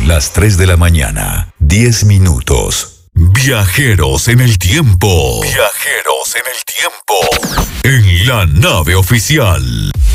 Las 3 de la mañana, 10 minutos. Viajeros en el tiempo. Viajeros en el tiempo. En la nave oficial.